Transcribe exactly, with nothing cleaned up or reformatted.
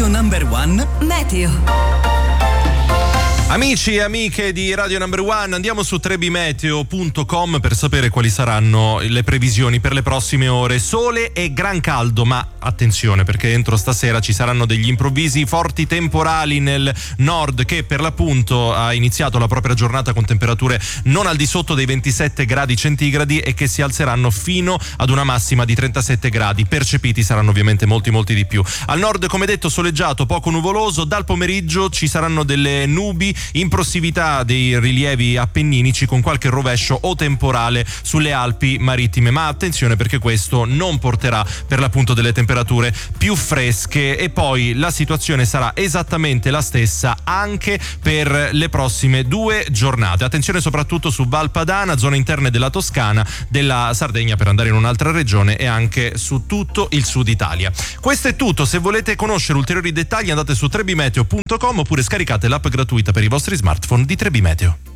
Radio Number One Meteo. Amici e amiche di Radio Number One, andiamo su trebimeteo punto com per sapere quali saranno le previsioni per le prossime ore. Sole e gran caldo, ma attenzione perché entro stasera ci saranno degli improvvisi forti temporali nel nord che per l'appunto ha iniziato la propria giornata con temperature non al di sotto dei ventisette gradi centigradi e che si alzeranno fino ad una massima di trentasette gradi. Percepiti saranno ovviamente molti molti di più. Al nord, come detto, soleggiato, poco nuvoloso. Dal pomeriggio ci saranno delle nubi in prossimità dei rilievi appenninici con qualche rovescio o temporale sulle Alpi marittime, ma attenzione perché questo non porterà per l'appunto delle temperature più fresche e poi la situazione sarà esattamente la stessa anche per le prossime due giornate. Attenzione soprattutto su Valpadana, zone interne della Toscana, della Sardegna per andare in un'altra regione e anche su tutto il sud Italia. Questo è tutto, se volete conoscere ulteriori dettagli andate su trebimeteo punto com oppure scaricate l'app gratuita per i vostri smartphone di Trebimeteo.